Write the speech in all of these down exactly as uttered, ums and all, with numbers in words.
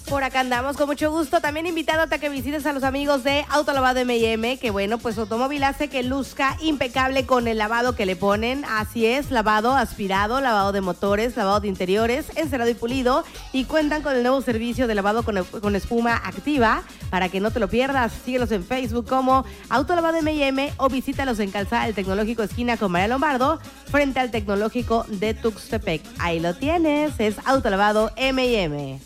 Por acá andamos con mucho gusto, también invitándote a que visites a los amigos de Autolavado eme y eme, que bueno, pues su automóvil hace que luzca impecable con el lavado que le ponen. Así es, lavado aspirado, lavado de motores, lavado de interiores, encerado y pulido, y cuentan con el nuevo servicio de lavado con, con espuma activa, para que no te lo pierdas. Síguelos en Facebook como Autolavado eme y eme o visítalos en Calzada del Tecnológico esquina con María Lombardo, frente al Tecnológico de Tuxtepec. Ahí lo tienes, es Autolavado eme y eme.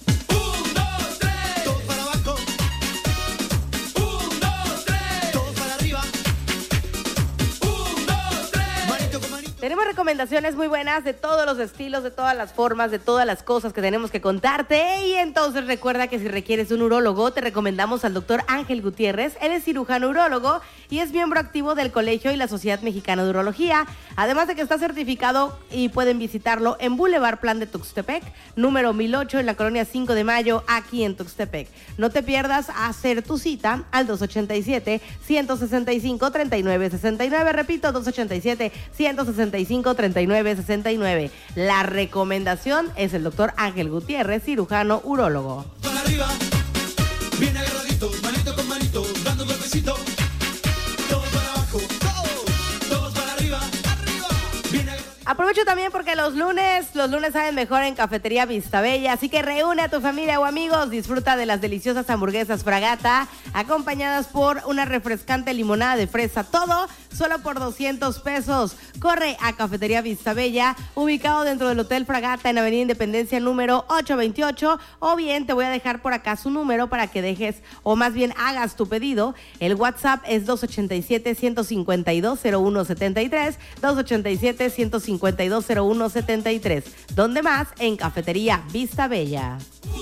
Tenemos recomendaciones muy buenas de todos los estilos, de todas las formas, de todas las cosas que tenemos que contarte. Y entonces recuerda que si requieres un urólogo, te recomendamos al doctor Ángel Gutiérrez. Él es cirujano urólogo y es miembro activo del Colegio y la Sociedad Mexicana de Urología. Además de que está certificado y pueden visitarlo en Boulevard Plan de Tuxtepec, número mil ocho, en la colonia cinco de mayo, aquí en Tuxtepec. No te pierdas hacer tu cita al dos ochenta y siete, ciento sesenta y cinco, treinta y nueve sesenta y nueve. Repito, dos ochenta y siete, ciento sesenta y cinco, treinta y nueve sesenta y nueve. La recomendación es el doctor Ángel Gutiérrez, cirujano urólogo. Para arriba, bien agarraditos, manito con manito, dando un golpecito. Todos para abajo, todos, todos para arriba, arriba, bien agarraditos. Aprovecho también porque los lunes, los lunes saben mejor en Cafetería Vistabella, así que reúne a tu familia o amigos, disfruta de las deliciosas hamburguesas Fragata, acompañadas por una refrescante limonada de fresa, todo solo por doscientos pesos. Corre a Cafetería Vistabella, ubicado dentro del Hotel Fragata en Avenida Independencia número ochocientos veintiocho, o bien te voy a dejar por acá su número para que dejes, o más bien hagas tu pedido. El WhatsApp es dos ochenta y siete, ciento cincuenta y dos, cero uno setenta y tres, dos ochenta y siete, ciento cincuenta y dos, cero uno setenta y tres. ¿Dónde más? En Cafetería Vistabella.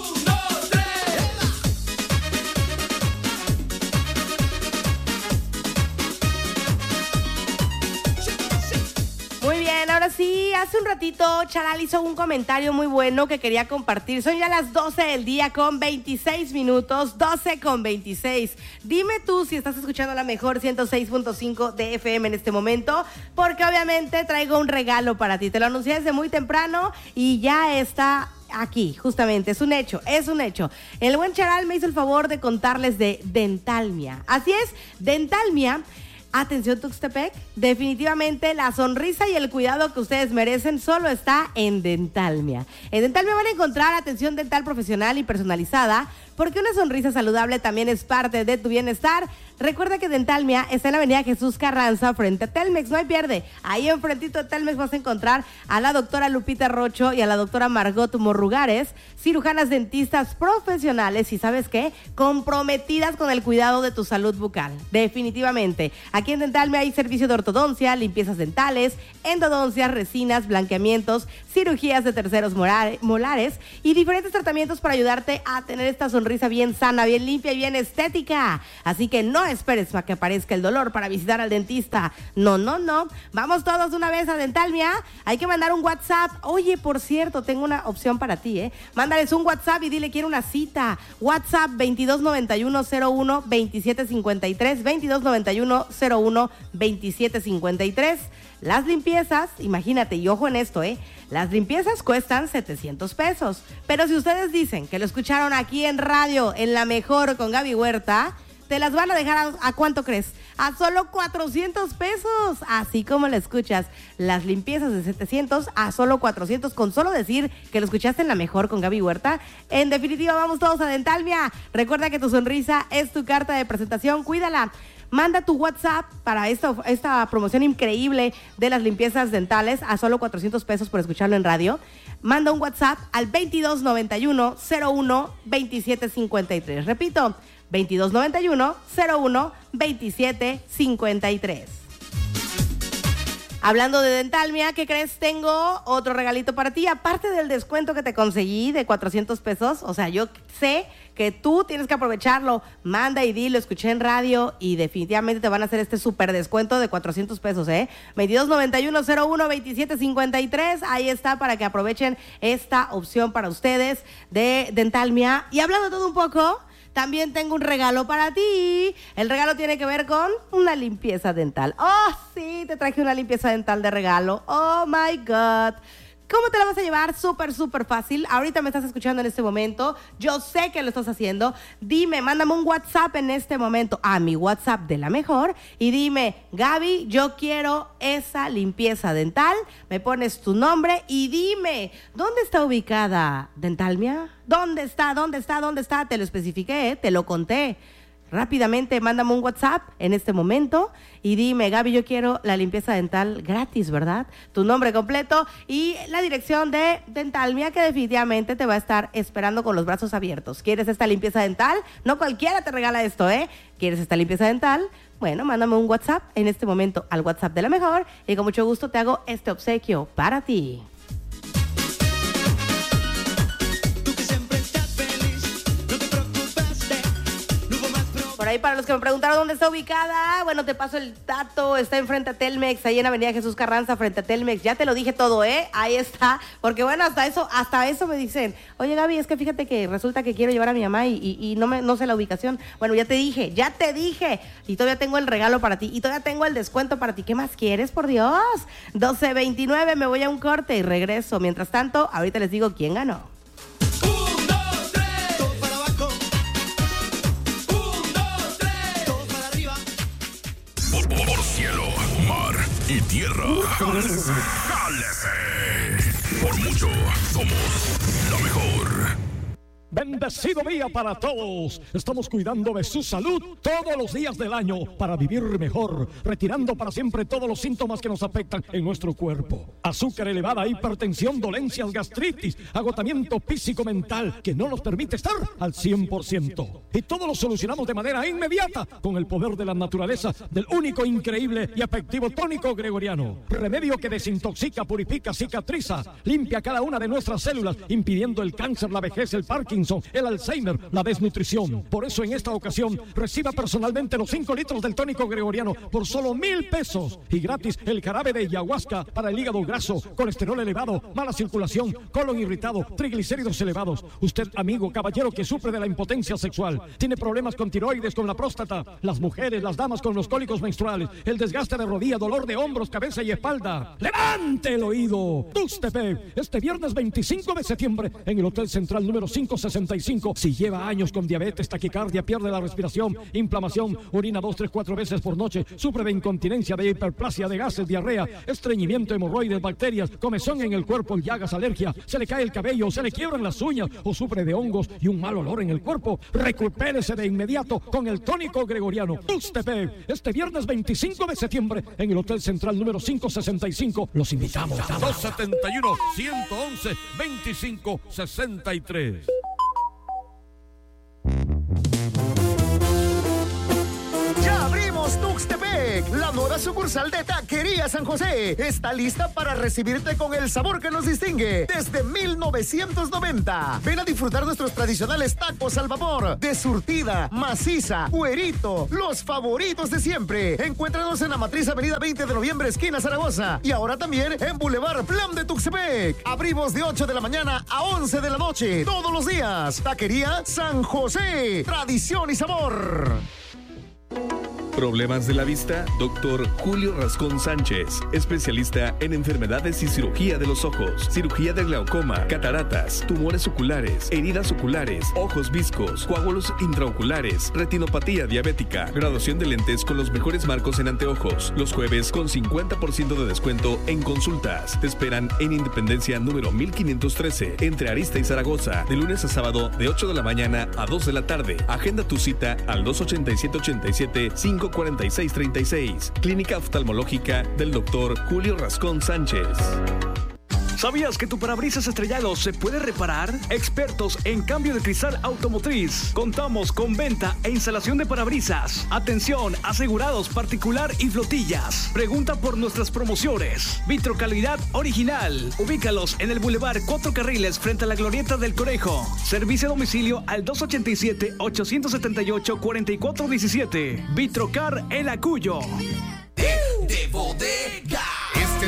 Muy bien, ahora sí, hace un ratito Charal hizo un comentario muy bueno que quería compartir. Son ya las doce del día con veintiséis minutos, doce con veintiséis. Dime tú si estás escuchando la mejor ciento seis punto cinco de F M en este momento, porque obviamente traigo un regalo para ti. Te lo anuncié desde muy temprano y ya está aquí, justamente, es un hecho, es un hecho. El buen Charal me hizo el favor de contarles de Dentalmia. Así es, Dentalmia. Atención Tuxtepec, definitivamente la sonrisa y el cuidado que ustedes merecen solo está en Dentalmia. En Dentalmia van a encontrar atención dental profesional y personalizada, porque una sonrisa saludable también es parte de tu bienestar. Recuerda que Dentalmia está en la avenida Jesús Carranza, frente a Telmex, no hay pierde. Ahí enfrentito de Telmex vas a encontrar a la doctora Lupita Rocho y a la doctora Margot Morrugares, cirujanas dentistas profesionales y, ¿sabes qué? Comprometidas con el cuidado de tu salud bucal. Definitivamente. Aquí en Dentalmia hay servicio de ortodoncia, limpiezas dentales, endodoncias, resinas, blanqueamientos, cirugías de terceros molares y diferentes tratamientos para ayudarte a tener esta sonrisa bien sana, bien limpia y bien estética. Así que no esperes para que aparezca el dolor para visitar al dentista. No, no, no. Vamos todos una vez a Dentalmia. Hay que mandar un WhatsApp. Oye, por cierto, tengo una opción para ti, ¿eh? Mándales un WhatsApp y dile quiero una cita. WhatsApp veintidós noventa y uno, cero uno, veintisiete cincuenta y tres, veintidós noventa y uno, cero uno, veintisiete cincuenta y tres. Las limpiezas, imagínate, y ojo en esto, ¿eh? Las limpiezas cuestan setecientos pesos. Pero si ustedes dicen que lo escucharon aquí en radio, en La Mejor con Gaby Huerta, te las van a dejar a, ¿a cuánto crees? A solo cuatrocientos pesos. Así como lo escuchas, las limpiezas de setecientos a solo cuatrocientos, con solo decir que lo escuchaste en La Mejor con Gaby Huerta. En definitiva, vamos todos a Dentalmia. Recuerda que tu sonrisa es tu carta de presentación, cuídala. Manda tu WhatsApp para esta, esta promoción increíble de las limpiezas dentales a solo cuatrocientos pesos por escucharlo en radio. Manda un WhatsApp al veintidós noventa y uno, cero uno, veintisiete cincuenta y tres. Repito, veintidós noventa y uno, cero uno, veintisiete cincuenta y tres. Hablando de Dentalmia, ¿qué crees? Tengo otro regalito para ti. Aparte del descuento que te conseguí de cuatrocientos pesos, o sea, yo sé que tú tienes que aprovecharlo. Manda y di, lo escuché en radio y definitivamente te van a hacer este súper descuento de cuatrocientos pesos, ¿eh? veintidós noventa y uno, cero uno, veintisiete cincuenta y tres. Ahí está para que aprovechen esta opción para ustedes de Dentalmia. Y hablando todo un poco, también tengo un regalo para ti. El regalo tiene que ver con una limpieza dental. Oh, sí, te traje una limpieza dental de regalo. Oh, my God. ¿Cómo te la vas a llevar? Súper, súper fácil. Ahorita me estás escuchando en este momento. Yo sé que lo estás haciendo. Dime, mándame un WhatsApp en este momento a mi WhatsApp de La Mejor y dime, Gaby, yo quiero esa limpieza dental. Me pones tu nombre y dime, ¿dónde está ubicada Dentalmia? ¿Dónde está? ¿Dónde está? ¿Dónde está? Te lo especifiqué, ¿eh? Te lo conté. Rápidamente, mándame un WhatsApp en este momento y dime, Gaby, yo quiero la limpieza dental gratis, ¿verdad? Tu nombre completo y la dirección de Dentalmia, que definitivamente te va a estar esperando con los brazos abiertos. ¿Quieres esta limpieza dental? No cualquiera te regala esto, ¿eh? ¿Quieres esta limpieza dental? Bueno, mándame un WhatsApp en este momento al WhatsApp de La Mejor y con mucho gusto te hago este obsequio para ti. Por ahí, para los que me preguntaron dónde está ubicada, bueno, te paso el dato. Está enfrente a Telmex, ahí en Avenida Jesús Carranza, frente a Telmex. Ya te lo dije todo, ¿eh? Ahí está. Porque bueno, hasta eso hasta eso me dicen, oye, Gaby, es que fíjate que resulta que quiero llevar a mi mamá y, y, y no, me, no sé la ubicación. Bueno, ya te dije, ya te dije. Y todavía tengo el regalo para ti. Y todavía tengo el descuento para ti. ¿Qué más quieres, por Dios? doce veintinueve, me voy a un corte y regreso. Mientras tanto, ahorita les digo quién ganó. Por cielo, mar y tierra. ¡Jálese! Por mucho, somos la mejor. Bendecido día para todos. Estamos cuidando de su salud todos los días del año para vivir mejor, retirando para siempre todos los síntomas que nos afectan en nuestro cuerpo. Azúcar elevada, hipertensión, dolencias, gastritis, agotamiento físico-mental que no nos permite estar al cien por ciento. Y todo lo solucionamos de manera inmediata con el poder de la naturaleza del único, increíble y efectivo tónico gregoriano. Remedio que desintoxica, purifica, cicatriza, limpia cada una de nuestras células, impidiendo el cáncer, la vejez, el Parkinson, el Alzheimer, la desnutrición. Por eso en esta ocasión reciba personalmente los cinco litros del tónico gregoriano por solo mil pesos y gratis el jarabe de ayahuasca para el hígado graso, colesterol elevado, mala circulación, colon irritado, triglicéridos elevados. Usted, amigo, caballero que sufre de la impotencia sexual, tiene problemas con tiroides, con la próstata, las mujeres, las damas con los cólicos menstruales, el desgaste de rodilla, dolor de hombros, cabeza y espalda. ¡Levante el oído! Tuxtepec, este viernes veinticinco de septiembre en el Hotel Central número cinco sesenta y cinco. Si lleva años con diabetes, taquicardia, pierde la respiración, inflamación, orina dos, tres, cuatro veces por noche, sufre de incontinencia, de hiperplasia, de gases, diarrea, estreñimiento, hemorroides, bacterias, comezón en el cuerpo, llagas, alergia, se le cae el cabello, se le quiebran las uñas o sufre de hongos y un mal olor en el cuerpo, recupérese de inmediato con el tónico gregoriano. Tuxtepec, este viernes veinticinco de septiembre en el Hotel Central número cinco sesenta y cinco. Los invitamos. dos setenta y uno, ciento once, veinticinco sesenta y tres. ¡Ya abrimos Tuxtepec! La nueva sucursal de Taquería San José está lista para recibirte con el sabor que nos distingue desde mil novecientos noventa. Ven a disfrutar nuestros tradicionales tacos al vapor, de surtida, maciza, cuerito, los favoritos de siempre. Encuéntranos en la matriz Avenida veinte de noviembre, esquina Zaragoza. Y ahora también en Boulevard Plan de Tuxtepec. Abrimos de ocho de la mañana a once de la noche, todos los días. Taquería San José, tradición y sabor. ¿Problemas de la vista? Doctor Julio Rascón Sánchez, especialista en enfermedades y cirugía de los ojos, cirugía de glaucoma, cataratas, tumores oculares, heridas oculares, ojos viscos, coágulos intraoculares, retinopatía diabética, graduación de lentes con los mejores marcos en anteojos. Los jueves con cincuenta por ciento de descuento en consultas. Te esperan en Independencia número mil quinientos trece, entre Arista y Zaragoza, de lunes a sábado de ocho de la mañana a dos de la tarde. Agenda tu cita al dos ochenta y siete, ochenta y siete, cinco cuarenta y seis, treinta y seis. Clínica Oftalmológica del doctor Julio Rascón Sánchez. ¿Sabías que tu parabrisas estrellado se puede reparar? Expertos en cambio de cristal automotriz. Contamos con venta e instalación de parabrisas. Atención, asegurados particular y flotillas. Pregunta por nuestras promociones. Vitrocalidad original. Ubícalos en el Boulevard Cuatro Carriles frente a la Glorieta del Conejo. Servicio a domicilio al dos ochenta y siete, ochocientos setenta y ocho, cuarenta y cuatro diecisiete. Vitrocar El Acuyo. De, de bodega. Este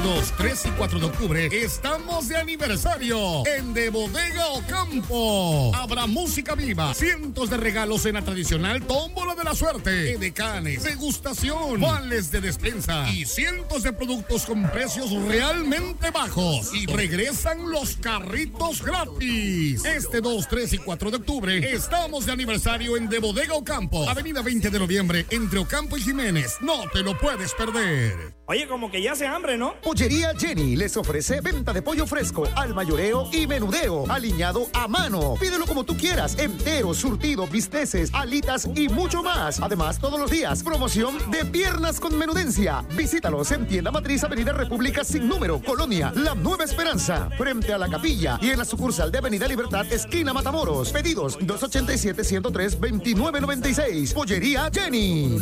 dos, tres y cuatro de octubre estamos de aniversario en De Bodega Ocampo. Habrá música viva, cientos de regalos en la tradicional tómbola de la suerte, edecanes, degustación, vales de despensa y cientos de productos con precios realmente bajos. Y regresan los carritos gratis. Este dos, tres y cuatro de octubre estamos de aniversario en De Bodega Ocampo, avenida veinte de noviembre, entre Ocampo y Jiménez. No te lo puedes perder. Oye, como que ya hace hambre, ¿no? Pollería Jenny les ofrece venta de pollo fresco al mayoreo y menudeo, aliñado a mano. Pídelo como tú quieras, entero, surtido, bisteces, alitas y mucho más. Además, todos los días, promoción de piernas con menudencia. Visítalos en Tienda Matriz, Avenida República sin número, Colonia La Nueva Esperanza, frente a la capilla, y en la sucursal de Avenida Libertad, esquina Matamoros. Pedidos dos ochenta y siete, ciento tres, veintinueve noventa y seis. Pollería Jenny.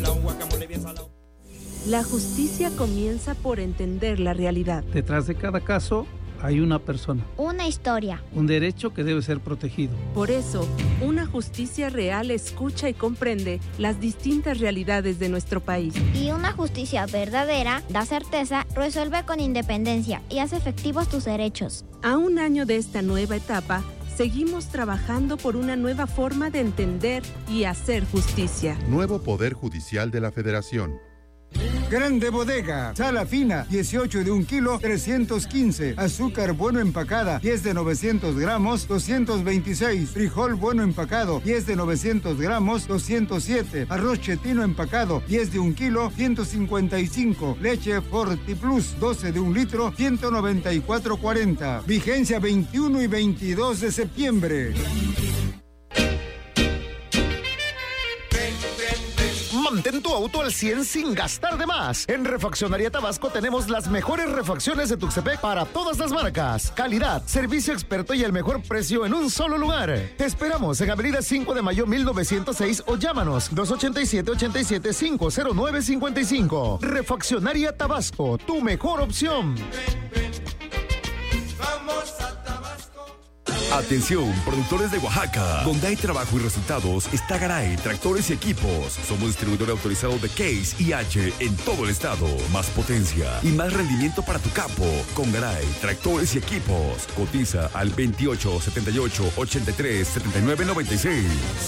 La justicia comienza por entender la realidad. Detrás de cada caso hay una persona. Una historia. Un derecho que debe ser protegido. Por eso, una justicia real escucha y comprende las distintas realidades de nuestro país. Y una justicia verdadera da certeza, resuelve con independencia y hace efectivos tus derechos. A un año de esta nueva etapa, seguimos trabajando por una nueva forma de entender y hacer justicia. Nuevo Poder Judicial de la Federación. Grande Bodega, sala fina, dieciocho de un kilo, trescientos quince. Azúcar bueno empacada, diez de novecientos gramos, doscientos veintiséis. Frijol bueno empacado, diez de novecientos gramos, doscientos siete. Arroz chetino empacado, diez de un kilo, ciento cincuenta y cinco. Leche Forti Plus, doce de un litro, ciento noventa y cuatro cuarenta. Vigencia veintiuno y veintidós de septiembre. Mantén tu auto al cien sin gastar de más. En Refaccionaría Tabasco tenemos las mejores refacciones de Tuxtepec para todas las marcas. Calidad, servicio experto y el mejor precio en un solo lugar. Te esperamos en Avenida cinco de mayo mil novecientos seis o llámanos dos ochenta y siete, ochenta y siete, cinco cero nueve cincuenta y cinco. Refaccionaría Tabasco, tu mejor opción. Vamos a Atención, productores de Oaxaca. Donde hay trabajo y resultados está Garay, Tractores y Equipos. Somos distribuidor autorizado de Case y H en todo el estado. Más potencia y más rendimiento para tu campo. Con Garay, Tractores y Equipos. Cotiza al veintiocho, setenta y ocho, ochenta y tres, setenta y nueve, noventa y seis.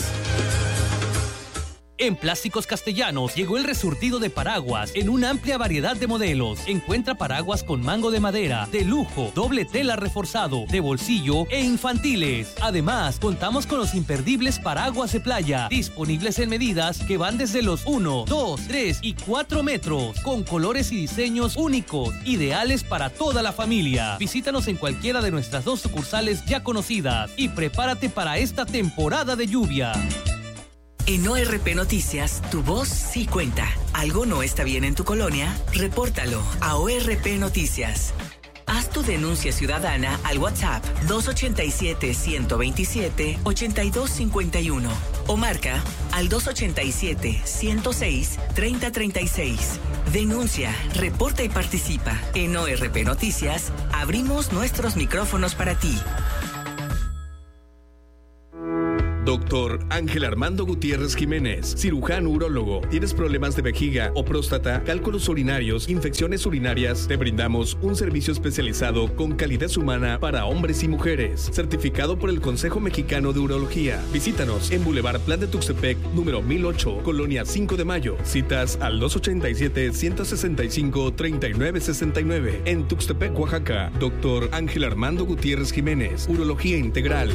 En Plásticos Castellanos llegó el resurtido de paraguas en una amplia variedad de modelos. Encuentra paraguas con mango de madera, de lujo, doble tela reforzado, de bolsillo e infantiles. Además, contamos con los imperdibles paraguas de playa, disponibles en medidas que van desde los uno, dos, tres y cuatro metros, con colores y diseños únicos, ideales para toda la familia. Visítanos en cualquiera de nuestras dos sucursales ya conocidas y prepárate para esta temporada de lluvia. En O R P Noticias, tu voz sí cuenta. ¿Algo no está bien en tu colonia? Repórtalo a O R P Noticias. Haz tu denuncia ciudadana al WhatsApp dos ochenta y siete, ciento veintisiete, ochenta y dos cincuenta y uno o marca al dos ochenta y siete, ciento seis, treinta treinta y seis. Denuncia, reporta y participa. En O R P Noticias, abrimos nuestros micrófonos para ti. Doctor Ángel Armando Gutiérrez Jiménez, cirujano urólogo. ¿Tienes problemas de vejiga o próstata, cálculos urinarios, infecciones urinarias? Te brindamos un servicio especializado con calidez humana para hombres y mujeres, certificado por el Consejo Mexicano de Urología. Visítanos en Boulevard Plan de Tuxtepec, número mil ocho, Colonia cinco de mayo. Citas al dos ochenta y siete, ciento sesenta y cinco, treinta y nueve sesenta y nueve. En Tuxtepec, Oaxaca. Doctor Ángel Armando Gutiérrez Jiménez, Urología Integral.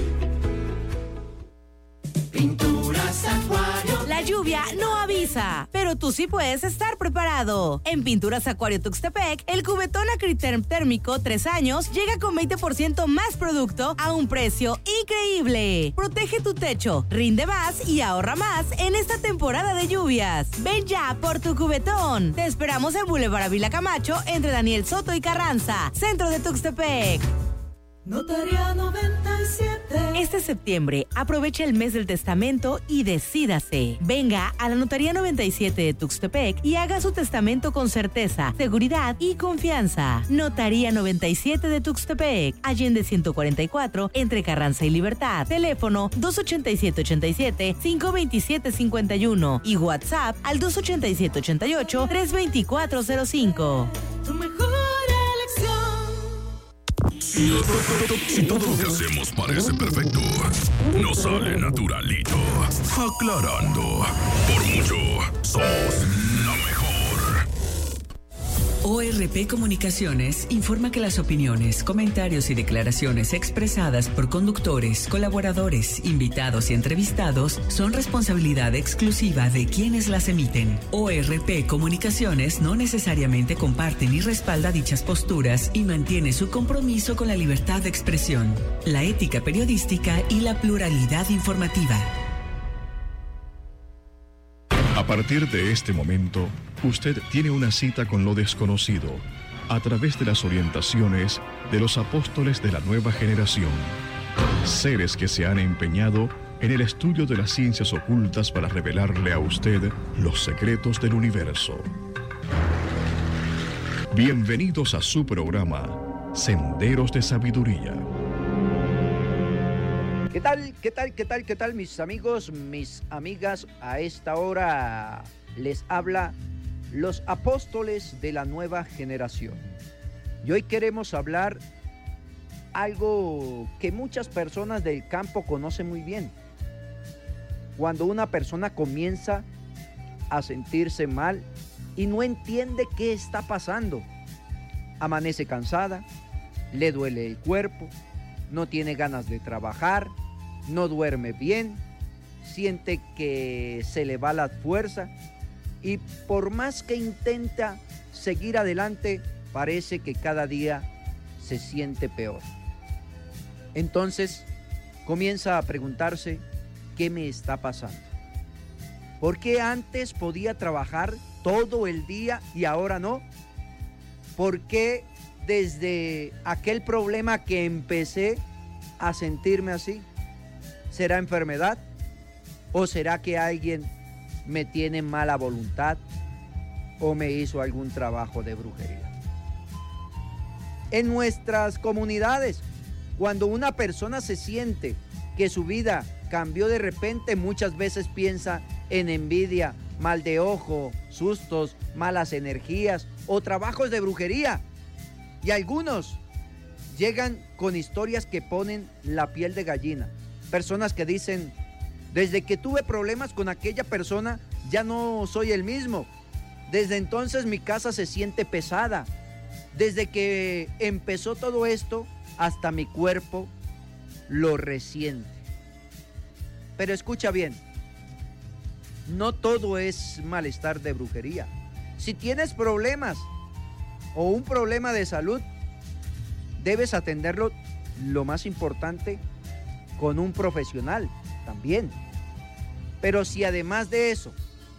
Pinturas Acuario. La lluvia no avisa, pero tú sí puedes estar preparado. En Pinturas Acuario Tuxtepec, el cubetón Acriterm térmico tres años llega con veinte por ciento más producto a un precio increíble. Protege tu techo, rinde más y ahorra más en esta temporada de lluvias. Ven ya por tu cubetón. Te esperamos en Boulevard Avila Camacho, entre Daniel Soto y Carranza, centro de Tuxtepec. Notaría noventa y siete. Este septiembre, aprovecha el mes del testamento y decídase. Venga a la Notaría noventa y siete de Tuxtepec y haga su testamento con certeza, seguridad y confianza. Notaría noventa y siete de Tuxtepec, Allende ciento cuarenta y cuatro, entre Carranza y Libertad. Teléfono dos ochenta y siete, ochenta y siete, cinco veintisiete, cincuenta y uno y WhatsApp al dos ochenta y siete, ochenta y ocho, tres veinticuatro cero cinco. Tu mejor Si todo lo que hacemos parece perfecto, no sale naturalito. Aclarando, por mucho, somos la mejor. O R P Comunicaciones informa que las opiniones, comentarios y declaraciones expresadas por conductores, colaboradores, invitados y entrevistados son responsabilidad exclusiva de quienes las emiten. O R P Comunicaciones no necesariamente comparte ni respalda dichas posturas y mantiene su compromiso con la libertad de expresión, la ética periodística y la pluralidad informativa. A partir de este momento, usted tiene una cita con lo desconocido a través de las orientaciones de los apóstoles de la nueva generación, seres que se han empeñado en el estudio de las ciencias ocultas para revelarle a usted los secretos del universo. Bienvenidos a su programa, Senderos de Sabiduría. ¿Qué tal, qué tal, qué tal, qué tal, mis amigos, mis amigas? A esta hora les habla los apóstoles de la nueva generación. Y hoy queremos hablar algo que muchas personas del campo conocen muy bien. Cuando una persona comienza a sentirse mal y no entiende qué está pasando. Amanece cansada, le duele el cuerpo, no tiene ganas de trabajar, no duerme bien, siente que se le va la fuerza y por más que intenta seguir adelante, parece que cada día se siente peor. Entonces comienza a preguntarse, ¿qué me está pasando? ¿Por qué antes podía trabajar todo el día y ahora no? ¿Por qué desde aquel problema que empecé a sentirme así? ¿Será enfermedad? ¿O será que alguien me tiene mala voluntad? ¿O me hizo algún trabajo de brujería? En nuestras comunidades, cuando una persona se siente que su vida cambió de repente, muchas veces piensa en envidia, mal de ojo, sustos, malas energías o trabajos de brujería. Y algunos llegan con historias que ponen la piel de gallina. Personas que dicen, desde que tuve problemas con aquella persona, ya no soy el mismo. Desde entonces mi casa se siente pesada. Desde que empezó todo esto, hasta mi cuerpo lo resiente. Pero escucha bien, no todo es malestar de brujería. Si tienes problemas o un problema de salud, debes atenderlo, lo más importante, con un profesional también. Pero si además de eso,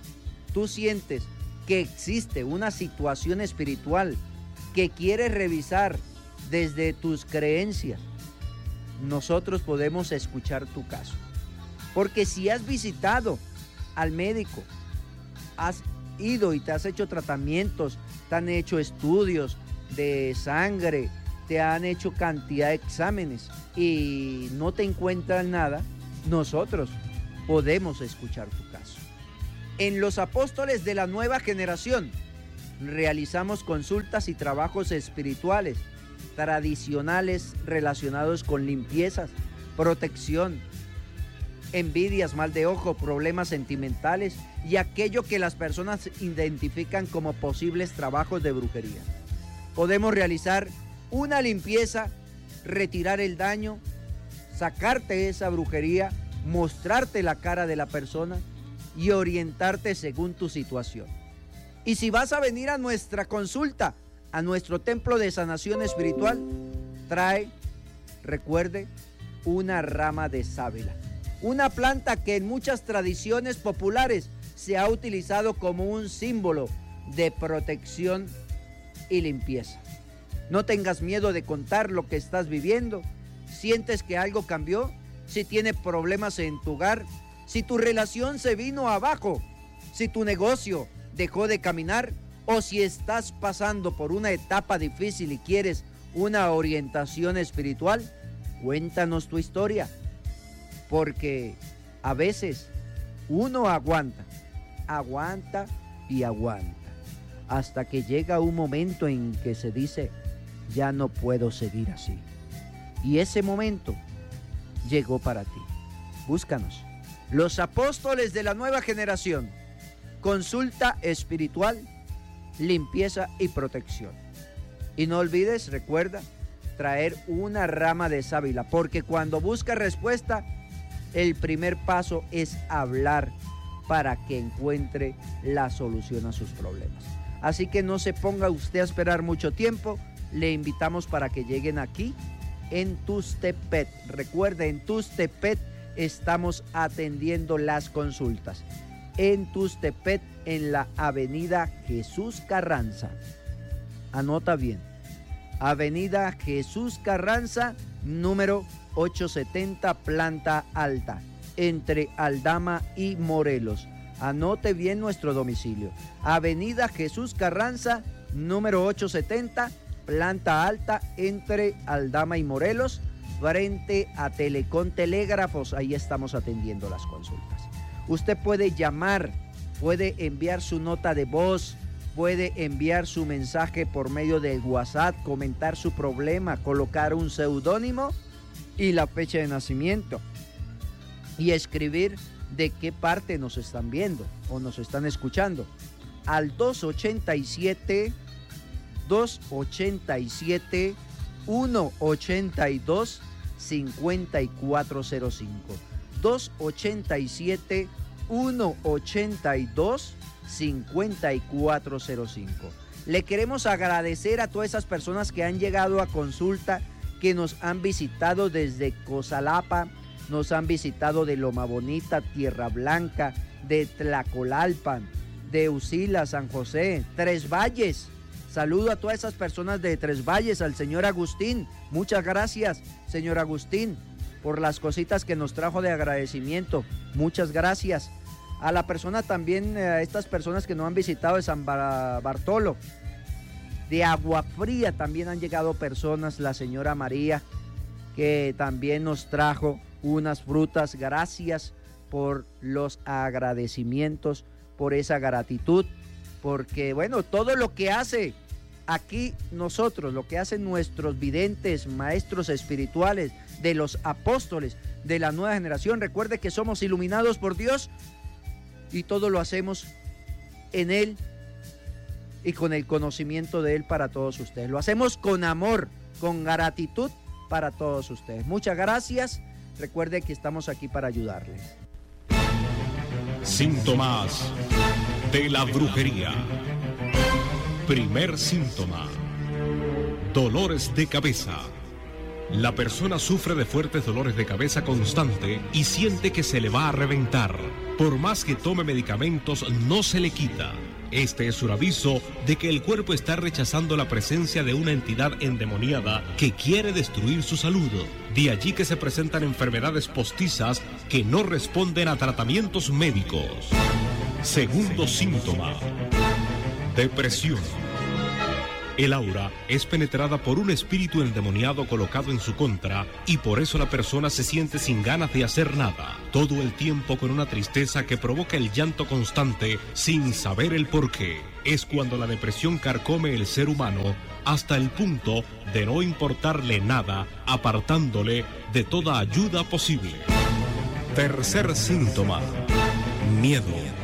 tú sientes que existe una situación espiritual que quieres revisar desde tus creencias, nosotros podemos escuchar tu caso. Porque si has visitado al médico, has ido y te has hecho tratamientos, te han hecho estudios de sangre, te han hecho cantidad de exámenes y no te encuentran nada, nosotros podemos escuchar tu caso. En los apóstoles de la nueva generación realizamos consultas y trabajos espirituales, tradicionales relacionados con limpiezas, protección, envidias, mal de ojo, problemas sentimentales y aquello que las personas identifican como posibles trabajos de brujería. Podemos realizar una limpieza, retirar el daño, sacarte esa brujería, mostrarte la cara de la persona y orientarte según tu situación. Y si vas a venir a nuestra consulta, a nuestro templo de sanación espiritual, trae, recuerde, una rama de sábila. Una planta que en muchas tradiciones populares se ha utilizado como un símbolo de protección y limpieza. No tengas miedo de contar lo que estás viviendo. ¿Sientes que algo cambió? Si tienes problemas en tu hogar, si tu relación se vino abajo, si tu negocio dejó de caminar o si estás pasando por una etapa difícil y quieres una orientación espiritual, cuéntanos tu historia. Porque a veces uno aguanta, aguanta y aguanta, hasta que llega un momento en que se dice, ya no puedo seguir así. Y ese momento llegó para ti. Búscanos. Los apóstoles de la nueva generación. Consulta espiritual, limpieza y protección. Y no olvides, recuerda, traer una rama de sábila, porque cuando buscas respuesta, el primer paso es hablar para que encuentre la solución a sus problemas. Así que no se ponga usted a esperar mucho tiempo. Le invitamos para que lleguen aquí en Tustepet. Recuerde, en Tustepet estamos atendiendo las consultas. En Tustepet, en la avenida Jesús Carranza. Anota bien. Avenida Jesús Carranza, número ochocientos setenta, planta alta, entre Aldama y Morelos. Anote bien nuestro domicilio. Avenida Jesús Carranza, número ochocientos setenta, planta alta, entre Aldama y Morelos, frente a Telecom Telégrafos. Ahí estamos atendiendo las consultas. Usted puede llamar, puede enviar su nota de voz, puede enviar su mensaje por medio del WhatsApp, comentar su problema, colocar un seudónimo y la fecha de nacimiento y escribir de qué parte nos están viendo o nos están escuchando al dos ochenta y siete, dos ochenta y siete, uno ochenta y dos, cincuenta y cuatro cero cinco. dos ochenta y siete, uno ochenta y dos, cincuenta y cuatro cero cinco. Le queremos agradecer a todas esas personas que han llegado a consulta, que nos han visitado desde Cosalapa, nos han visitado de Loma Bonita, Tierra Blanca, de Tlacolalpan, de Usila, San José, Tres Valles. Saludo a todas esas personas de Tres Valles, al señor Agustín. Muchas gracias, señor Agustín, por las cositas que nos trajo de agradecimiento. Muchas gracias. A la persona también, a estas personas que nos han visitado de San Bartolo, de Agua Fría también han llegado personas, la señora María, que también nos trajo unas frutas. Gracias por los agradecimientos, por esa gratitud, porque bueno, todo lo que hace aquí nosotros, lo que hacen nuestros videntes, maestros espirituales, de los apóstoles de la nueva generación, recuerde que somos iluminados por Dios y todo lo hacemos en Él y con el conocimiento de Él para todos ustedes. Lo hacemos con amor, con gratitud para todos ustedes. Muchas gracias. Recuerde que estamos aquí para ayudarles. Síntomas de la brujería. Primer síntoma: dolores de cabeza. La persona sufre de fuertes dolores de cabeza constante y siente que se le va a reventar. Por más que tome medicamentos, no se le quita. Este es un aviso de que el cuerpo está rechazando la presencia de una entidad endemoniada que quiere destruir su salud. De allí que se presentan enfermedades postizas que no responden a tratamientos médicos. Segundo síntoma: depresión. El aura es penetrada por un espíritu endemoniado colocado en su contra y por eso la persona se siente sin ganas de hacer nada, todo el tiempo con una tristeza que provoca el llanto constante sin saber el porqué. Es cuando la depresión carcome el ser humano hasta el punto de no importarle nada, apartándole de toda ayuda posible. Tercer síntoma: miedo.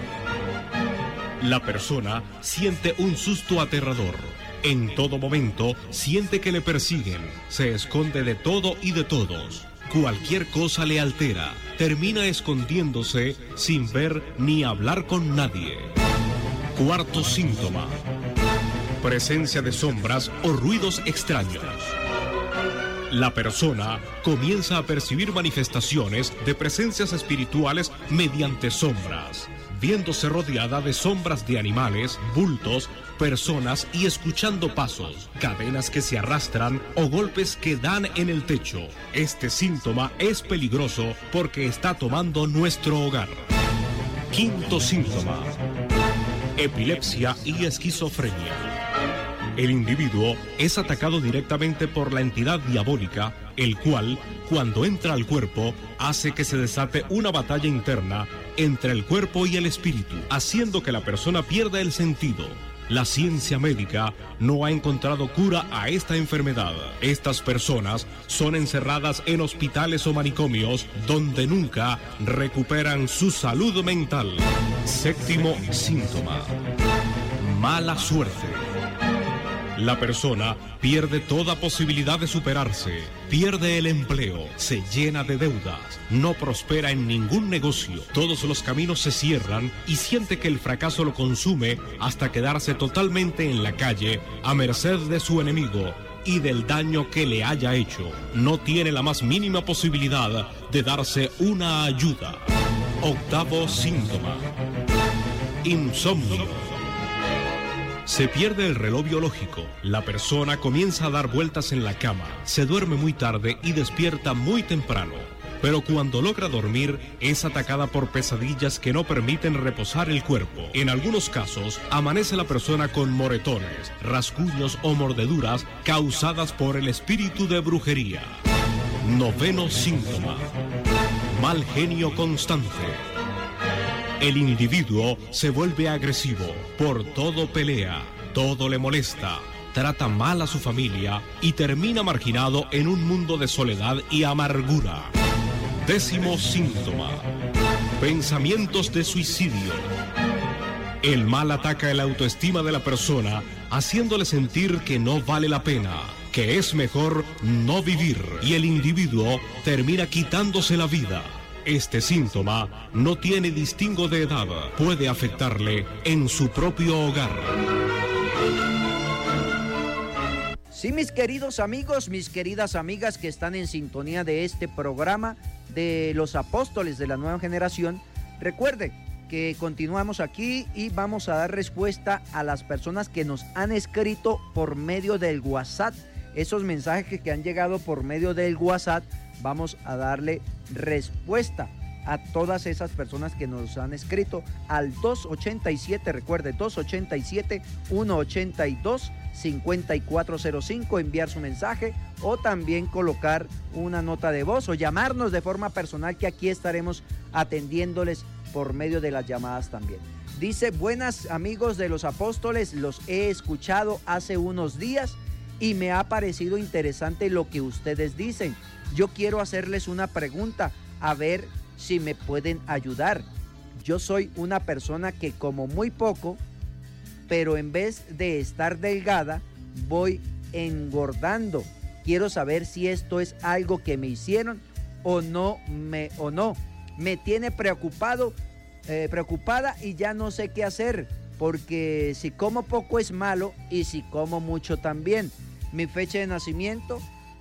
La persona siente un susto aterrador. En todo momento siente que le persiguen, se esconde de todo y de todos. Cualquier cosa le altera, termina escondiéndose sin ver ni hablar con nadie. Cuarto síntoma: presencia de sombras o ruidos extraños. La persona comienza a percibir manifestaciones de presencias espirituales mediante sombras, viéndose rodeada de sombras de animales, bultos, personas y escuchando pasos, cadenas que se arrastran o golpes que dan en el techo. Este síntoma es peligroso porque está tomando nuestro hogar. Quinto síntoma: epilepsia y esquizofrenia. El individuo es atacado directamente por la entidad diabólica, el cual, cuando entra al cuerpo, hace que se desate una batalla interna entre el cuerpo y el espíritu, haciendo que la persona pierda el sentido. La ciencia médica no ha encontrado cura a esta enfermedad. Estas personas son encerradas en hospitales o manicomios donde nunca recuperan su salud mental. Séptimo síntoma: mala suerte. La persona pierde toda posibilidad de superarse, pierde el empleo, se llena de deudas, no prospera en ningún negocio, todos los caminos se cierran y siente que el fracaso lo consume hasta quedarse totalmente en la calle a merced de su enemigo y del daño que le haya hecho. No tiene la más mínima posibilidad de darse una ayuda. Octavo síntoma: insomnio. Se pierde el reloj biológico, la persona comienza a dar vueltas en la cama, se duerme muy tarde y despierta muy temprano. Pero cuando logra dormir, es atacada por pesadillas que no permiten reposar el cuerpo. En algunos casos, amanece la persona con moretones, rasguños o mordeduras causadas por el espíritu de brujería. Noveno síntoma: mal genio constante. El individuo se vuelve agresivo, por todo pelea, todo le molesta, trata mal a su familia y termina marginado en un mundo de soledad y amargura. Décimo síntoma: pensamientos de suicidio. El mal ataca la autoestima de la persona, haciéndole sentir que no vale la pena, que es mejor no vivir, y el individuo termina quitándose la vida. Este síntoma no tiene distingo de edad, puede afectarle en su propio hogar. Sí, mis queridos amigos, mis queridas amigas que están en sintonía de este programa de los apóstoles de la nueva generación, recuerde que continuamos aquí y vamos a dar respuesta a las personas que nos han escrito por medio del WhatsApp. Esos mensajes que han llegado por medio del WhatsApp, vamos a darle respuesta a todas esas personas que nos han escrito al dos ochenta y siete, recuerde, dos ochenta y siete, ciento ochenta y dos, cincuenta y cuatro cero cinco, enviar su mensaje o también colocar una nota de voz o llamarnos de forma personal, que aquí estaremos atendiéndoles por medio de las llamadas también. Dice: buenas amigos de los apóstoles, los he escuchado hace unos días y me ha parecido interesante lo que ustedes dicen. Yo quiero hacerles una pregunta, a ver si me pueden ayudar. Yo soy una persona que como muy poco, pero en vez de estar delgada, voy engordando. Quiero saber si esto es algo que me hicieron o no me o no. Me tiene preocupado, eh, preocupada y ya no sé qué hacer, porque si como poco es malo y si como mucho también. Mi fecha de nacimiento: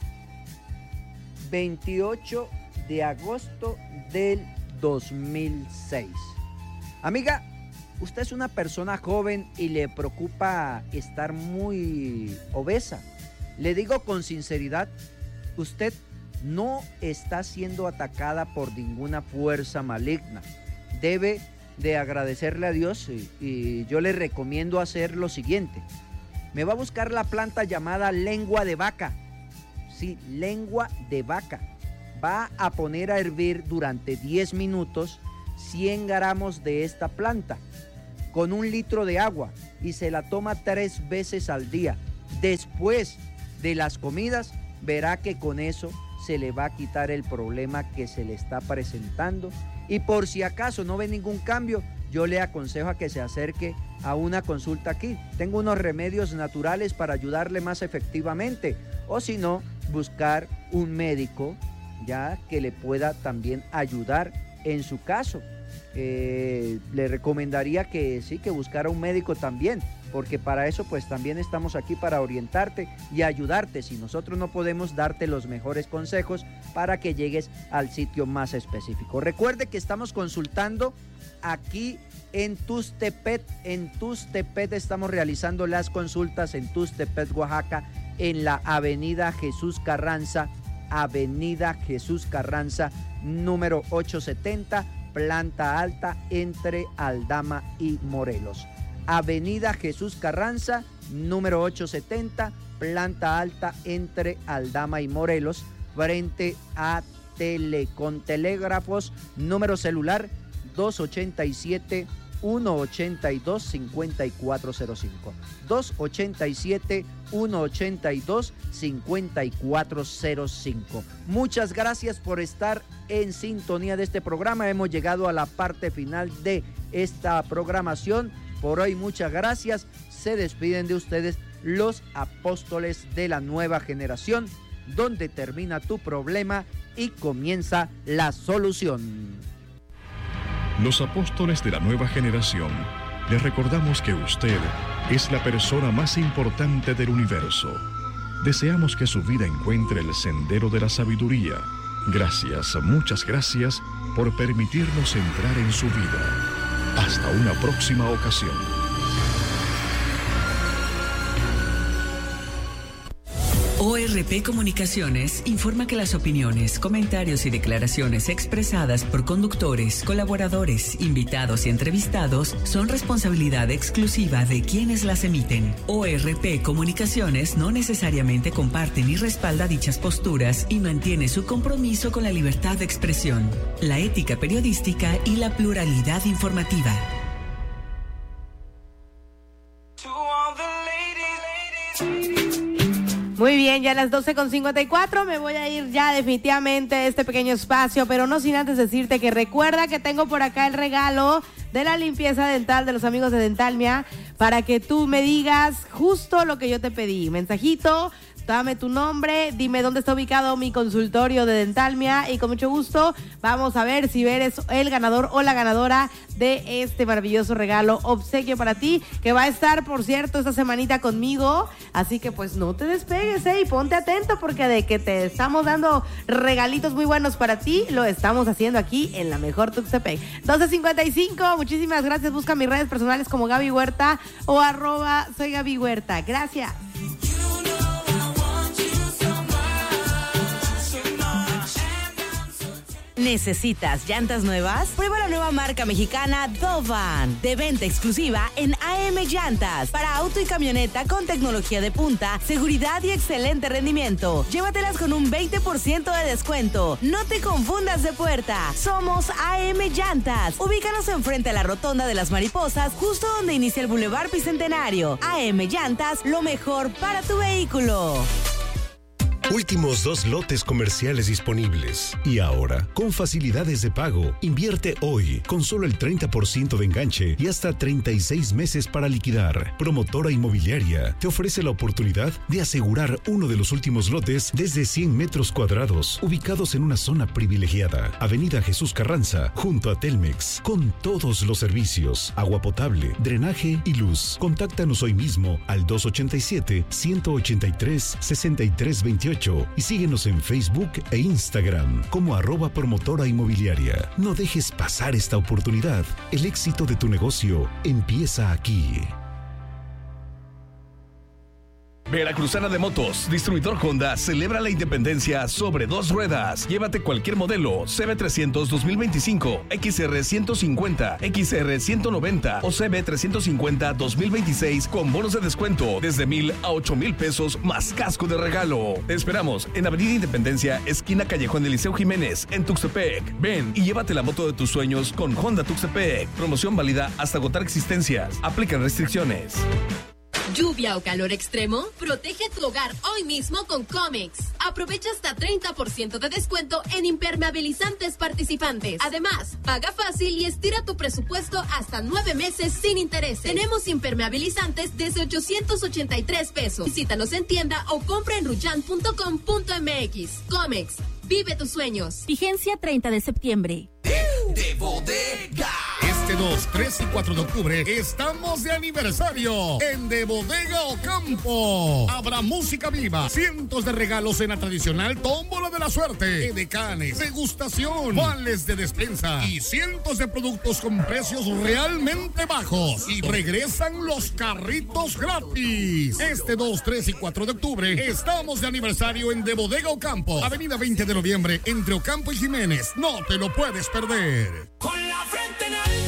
veintiocho de agosto del dos mil seis. Amiga, usted es una persona joven y le preocupa estar muy obesa. Le digo con sinceridad, usted no está siendo atacada por ninguna fuerza maligna. Debe de agradecerle a Dios y, y yo le recomiendo hacer lo siguiente. Me va a buscar la planta llamada lengua de vaca. Sí, lengua de vaca. Va a poner a hervir durante diez minutos cien gramos de esta planta con un litro de agua y se la toma tres veces al día. Después de las comidas, verá que con eso se le va a quitar el problema que se le está presentando. Y por si acaso no ve ningún cambio, yo le aconsejo a que se acerque a una consulta aquí. Tengo unos remedios naturales para ayudarle más efectivamente. O si no, buscar un médico ya que le pueda también ayudar en su caso. Eh, le recomendaría que sí, que buscara un médico también, porque para eso pues también estamos aquí para orientarte y ayudarte. Si nosotros no podemos darte los mejores consejos para que llegues al sitio más específico. Recuerde que estamos consultando aquí en Tuxtepec. En Tuxtepec estamos realizando las consultas en Tuxtepec, Oaxaca, en la avenida Jesús Carranza, avenida Jesús Carranza, número ochocientos setenta, planta alta, entre Aldama y Morelos. Avenida Jesús Carranza, número ochocientos setenta, planta alta, entre Aldama y Morelos, frente a Telecom Telégrafos, número celular dos ochenta y siete, uno ocho dos, cinco cuatro cero cinco. dos ocho siete, uno ocho dos, cinco cuatro cero cinco. Muchas gracias por estar en sintonía de este programa. Hemos llegado a la parte final de esta programación. Por hoy, muchas gracias. Se despiden de ustedes los apóstoles de la nueva generación, donde termina tu problema y comienza la solución. Los apóstoles de la nueva generación, les recordamos que usted es la persona más importante del universo. Deseamos que su vida encuentre el sendero de la sabiduría. Gracias, muchas gracias por permitirnos entrar en su vida. Hasta una próxima ocasión. O R P Comunicaciones informa que las opiniones, comentarios y declaraciones expresadas por conductores, colaboradores, invitados y entrevistados son responsabilidad exclusiva de quienes las emiten. O R P Comunicaciones no necesariamente comparte ni respalda dichas posturas y mantiene su compromiso con la libertad de expresión, la ética periodística y la pluralidad informativa. Muy bien, ya a las doce con cincuenta y cuatro me voy a ir ya definitivamente de este pequeño espacio, pero no sin antes decirte que recuerda que tengo por acá el regalo de la limpieza dental de los amigos de Dentalmia para que tú me digas justo lo que yo te pedí. Mensajito, dame tu nombre, dime dónde está ubicado mi consultorio de Dentalmia y con mucho gusto vamos a ver si eres el ganador o la ganadora de este maravilloso regalo obsequio para ti, que va a estar, por cierto, esta semanita conmigo, así que pues no te despegues, eh, y ponte atento porque de que te estamos dando regalitos muy buenos para ti, lo estamos haciendo aquí en la mejor Tuxtepec. doce cincuenta y cinco, muchísimas gracias, busca mis redes personales como Gaby Huerta o arroba soy Gaby Huerta, gracias. ¿Necesitas llantas nuevas? Prueba la nueva marca mexicana Dovan, de venta exclusiva en A M Llantas, para auto y camioneta con tecnología de punta, seguridad y excelente rendimiento. Llévatelas con un veinte por ciento de descuento. No te confundas de puerta. Somos A M Llantas. Ubícanos enfrente a la Rotonda de las Mariposas, justo donde inicia el Boulevard Bicentenario. A M Llantas, lo mejor para tu vehículo. Últimos dos lotes comerciales disponibles. Y ahora, con facilidades de pago, invierte hoy con solo el treinta por ciento de enganche y hasta treinta y seis meses para liquidar. Promotora Inmobiliaria te ofrece la oportunidad de asegurar uno de los últimos lotes desde cien metros cuadrados, ubicados en una zona privilegiada. Avenida Jesús Carranza, junto a Telmex, con todos los servicios, agua potable, drenaje y luz. Contáctanos hoy mismo al dos ocho siete, uno ocho tres, seis tres dos ocho y síguenos en Facebook e Instagram como arroba promotora inmobiliaria. No dejes pasar esta oportunidad. El éxito de tu negocio empieza aquí. Veracruzana de Motos, distribuidor Honda, celebra la independencia sobre dos ruedas. Llévate cualquier modelo C B trescientos dos mil veinticinco, X R ciento cincuenta, X R ciento noventa o C B trescientos cincuenta dos mil veintiséis con bonos de descuento desde mil a ocho mil pesos más casco de regalo. Te esperamos en Avenida Independencia, esquina Callejón Eliseo Jiménez, en Tuxtepec. Ven y llévate la moto de tus sueños con Honda Tuxtepec. Promoción válida hasta agotar existencias. Aplican restricciones. ¿Lluvia o calor extremo? Protege tu hogar hoy mismo con Comex. Aprovecha hasta treinta por ciento de descuento en impermeabilizantes participantes. Además, paga fácil y estira tu presupuesto hasta nueve meses sin interés. Tenemos impermeabilizantes desde ochocientos ochenta y tres pesos. Visítanos en tienda o compra en ruyan punto com punto m x. Comex, vive tus sueños. Vigencia treinta de septiembre. De Bodega. Este dos, tres y cuatro de octubre estamos de aniversario en De Bodega Ocampo. Habrá música viva, cientos de regalos en la tradicional tómbola de la suerte, edecanes, degustación, vales de despensa y cientos de productos con precios realmente bajos. Y regresan los carritos gratis. Este dos, tres y cuatro de octubre estamos de aniversario en De Bodega Ocampo, avenida veinte de noviembre, entre Ocampo y Jiménez. No te lo puedes perder. Con la frente en alto.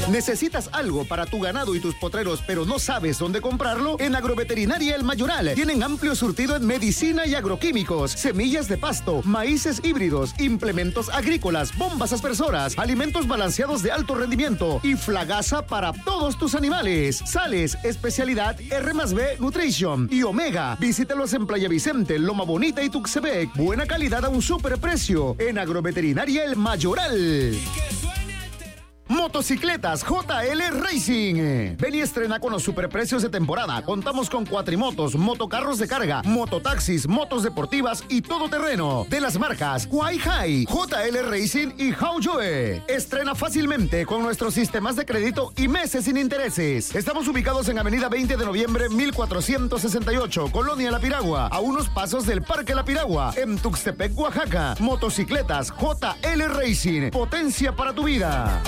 ¿Necesitas algo para tu ganado y tus potreros, pero no sabes dónde comprarlo? En Agroveterinaria El Mayoral tienen amplio surtido en medicina y agroquímicos, semillas de pasto, maíces híbridos, implementos agrícolas, bombas aspersoras, alimentos balanceados de alto rendimiento y flagaza para todos tus animales. Sales, especialidad R más B Nutrition y Omega. Visítalos en Playa Vicente, Loma Bonita y Tuxtepec. Buena calidad a un superprecio en Agroveterinaria El Mayoral. Motocicletas J L Racing. Ven y estrena con los superprecios de temporada. Contamos con cuatrimotos, motocarros de carga, mototaxis, motos deportivas y todoterreno. De las marcas Huay High, J L Racing y Haoyoe. Estrena fácilmente con nuestros sistemas de crédito y meses sin intereses. Estamos ubicados en Avenida veinte de noviembre, mil cuatrocientos sesenta y ocho, Colonia La Piragua, a unos pasos del Parque La Piragua, en Tuxtepec, Oaxaca. Motocicletas J L Racing. Potencia para tu vida.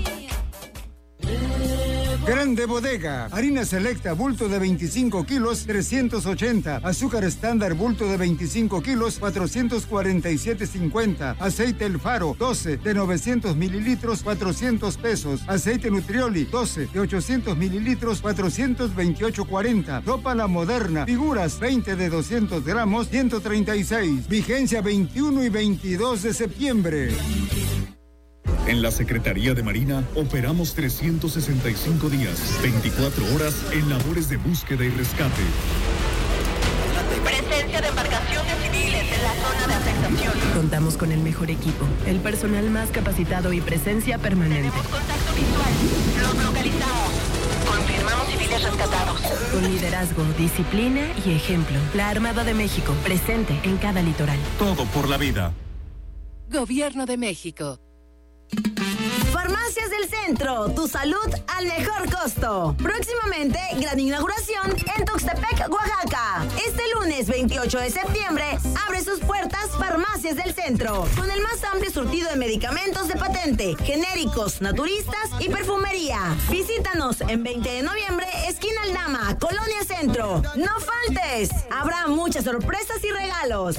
Grande Bodega, harina selecta, bulto de veinticinco kilos, trescientos ochenta. Azúcar estándar, bulto de veinticinco kilos, cuatrocientos cuarenta y siete cincuenta. Aceite El Faro, doce, de novecientos mililitros, cuatrocientos pesos. Aceite Nutrioli, doce, de ochocientos mililitros, cuatrocientos veintiocho cuarenta. Ropa La Moderna, figuras, veinte de doscientos gramos, ciento treinta y seis. Vigencia veintiuno y veintidós de septiembre. En la Secretaría de Marina operamos trescientos sesenta y cinco días, veinticuatro horas en labores de búsqueda y rescate. Presencia de embarcaciones civiles en la zona de afectación. Contamos con el mejor equipo, el personal más capacitado y presencia permanente. Tenemos contacto visual. Los localizamos. Confirmamos civiles rescatados. Con liderazgo, disciplina y ejemplo. La Armada de México, presente en cada litoral. Todo por la vida. Gobierno de México. Farmacias del Centro, tu salud al mejor costo. Próximamente, gran inauguración en Tuxtepec, Oaxaca. Este lunes veintiocho de septiembre, abre sus puertas Farmacias del Centro, con el más amplio surtido de medicamentos de patente, genéricos, naturistas y perfumería. Visítanos en veinte de noviembre, esquina Aldama, Colonia Centro. No faltes, habrá muchas sorpresas y regalos.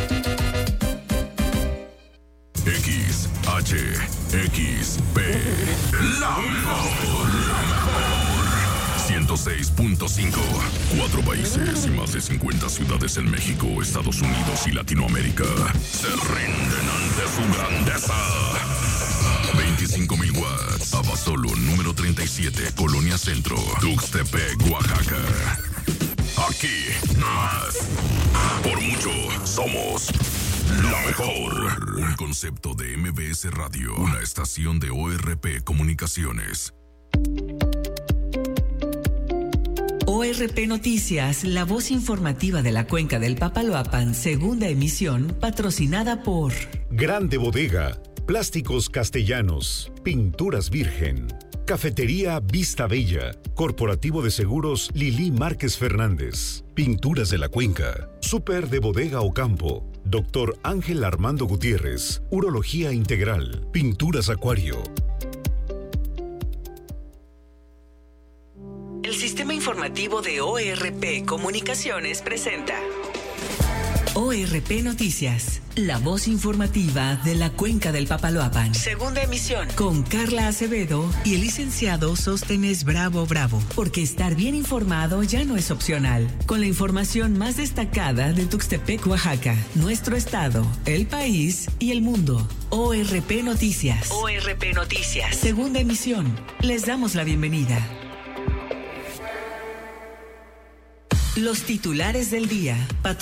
X, H, X, P, la mejor. ciento seis punto cinco. Cuatro países y más de cincuenta ciudades en México, Estados Unidos y Latinoamérica se rinden ante su grandeza. veinticinco mil watts. Abasolo, número treinta y siete, Colonia Centro, Tuxtepec, Oaxaca. Aquí, más. Por mucho, somos la mejor. Un concepto de M B S Radio, una estación de O R P Comunicaciones. O R P Noticias, la voz informativa de la cuenca del Papaloapan, segunda emisión, patrocinada por Grande Bodega, Plásticos Castellanos, Pinturas Virgen, Cafetería Vista Bella, Corporativo de Seguros Lili Márquez Fernández, Pinturas de la Cuenca, Súper de Bodega Ocampo, Doctor Ángel Armando Gutiérrez, Urología Integral, Pinturas Acuario. el sistema informativo de O R P Comunicaciones presenta O R P Noticias, la voz informativa de la cuenca del Papaloapan. Segunda emisión, con Carla Acevedo y el licenciado Sóstenes Bravo Bravo. Porque estar bien informado ya no es opcional. Con la información más destacada de Tuxtepec, Oaxaca, nuestro estado, el país y el mundo. O R P Noticias. O R P Noticias. Segunda emisión. Les damos la bienvenida. Los titulares del día.